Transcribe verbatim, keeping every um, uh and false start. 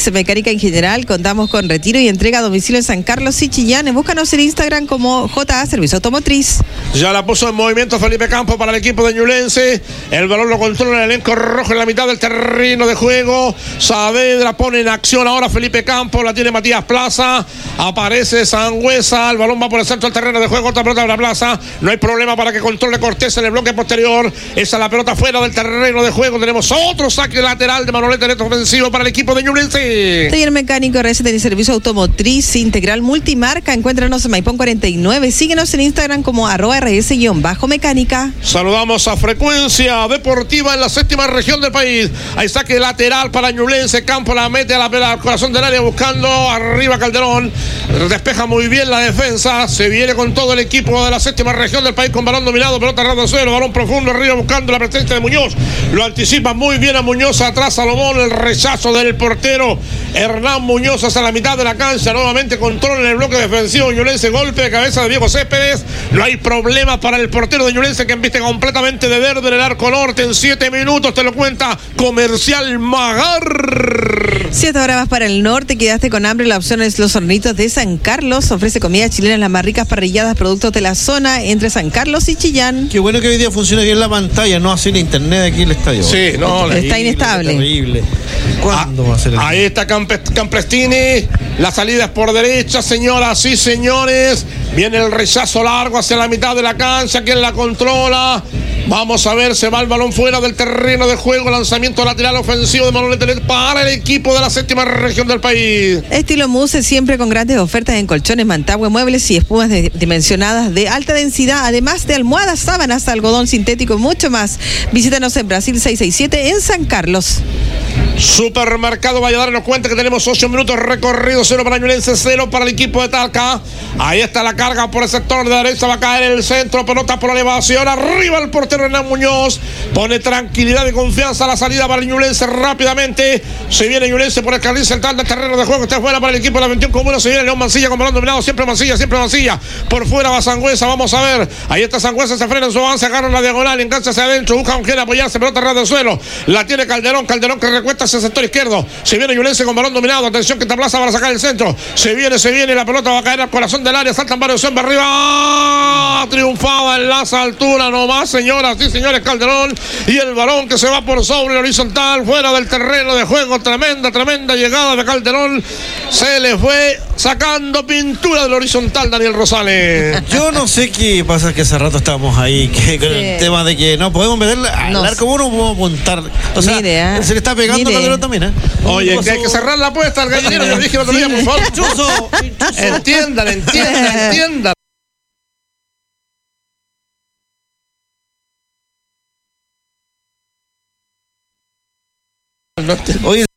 Automotriz, mecánica en general. Contamos con retiro y entrega a domicilio en San Carlos y Chillán. Búscanos en Instagram como J A Servicio Automotriz. Ya la puso en movimiento Felipe Campos para el equipo de Ñublense. El balón lo controla el elenco rojo en la mitad del terreno de juego. Saavedra pone en acción ahora Felipe Campos. La tiene Matías Plaza. Aparece Sangüesa. El balón va por el centro del terreno de juego. Otra pelota de la Plaza. No hay problema para que controle Cortés en el bloque posterior. Esa es la pelota fuera del terreno de juego. Tenemos otro saque lateral de Manolete, neto ofensivo para el equipo de Ñublense. Taller mecánico, receta y servicio automotriz integral multimarca. Encuéntranos en Maipón cuarenta y nueve. Síguenos en Instagram como arroba rs-mecánica. Saludamos a Frecuencia Deportiva en la séptima región del país. Hay saque lateral para Ñublense. Campo la mete a la, al corazón del área buscando arriba Calderón. Despeja muy bien la defensa. Se viene con todo el equipo de la séptima región del país con balón dominado. Pelota ras de suelo. Balón profundo arriba buscando la presencia de Muñoz. Lo anticipa muy bien a Muñoz. Atrás Salomón. El rechazo del portero Hernán Muñoz hacia la mitad de la cancha. Nuevamente control en el bloque defensivo. Ñublense, golpe de cabeza de Diego Céspedes. No hay problema para el portero de Ñublense, que embiste completamente de verde en el arco norte. En siete minutos te lo cuenta Comercial Magar. Siete horas más para el norte. Quedaste con hambre. La opción es Los Hornitos de San Carlos. Ofrece comida chilena, las más ricas parrilladas, productos de la zona entre San Carlos y Chillán. Qué bueno que hoy día funcione bien la pantalla, no así el internet aquí en el estadio. Sí, no, está terrible, inestable. Terrible. ¿Cuándo ah, va a ser el... Ahí está Campe, Camprestini. La salida es por derecha, señoras y señores. Viene el rechazo largo hacia la mitad de la cancha. ¿Quién la controla? Vamos a ver, se va el balón fuera del terreno de juego. Lanzamiento lateral ofensivo de Manolete para el equipo de la séptima región del país. Estilo Muse, siempre con grandes ofertas en colchones, mantagüe, muebles y espumas de, dimensionadas de alta densidad, además de almohadas, sábanas, algodón sintético y mucho más. Visítanos en Brasil seiscientos sesenta y siete en San Carlos. Supermercado Valladares nos cuenta que tenemos ocho minutos recorridos, cero para Ñublense, cero para el equipo de Talca. Ahí está la carga por el sector de derecha, va a caer en el centro, pelota por la elevación, arriba el portero Hernán Muñoz, pone tranquilidad y confianza a la salida para el Ñublense rápidamente. Se viene Ñublense por el carril central del terreno de juego, está fuera para el equipo de la veintiuno Comunas. Se viene León Mancilla con balón dominado, siempre Mancilla, siempre Mancilla. Por fuera va Sangüesa, vamos a ver. Ahí está Sangüesa, se frena en su avance, agarra la diagonal, engancha hacia adentro, busca con quién apoyarse, pelota ras del suelo. La tiene Calderón, Calderón que recuesta hacia el sector izquierdo. Se viene Ñublense con balón dominado. Atención que esta plaza para sacar el centro. Se viene, se viene. La pelota va a caer al corazón del área. Saltan varios hombres arriba. Triunfaba en las alturas nomás, señoras y señores. Calderón. Y el balón que se va por sobre el horizontal. Fuera del terreno de juego. Tremenda, tremenda llegada de Calderón. Se le fue sacando pintura del horizontal Daniel Rosales. Yo no sé qué pasa, que hace rato estábamos ahí que, con sí. el tema de que no podemos meterle al no arco, uno podemos apuntar. O sea, mire, se le está pegando a Calderón también, ¿eh? Oye, que hay que cerrar la apuesta al gallinero. Yo dije el otro día, por favor. Chuso, entiendan, entiendan, entiendan. Oye,